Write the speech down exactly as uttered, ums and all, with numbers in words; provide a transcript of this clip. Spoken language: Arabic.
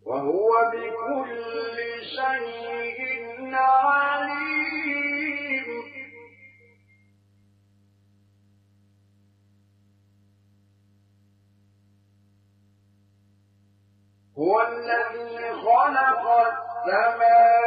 وهو بكل شيء عليم. هو الذي خلق السماوات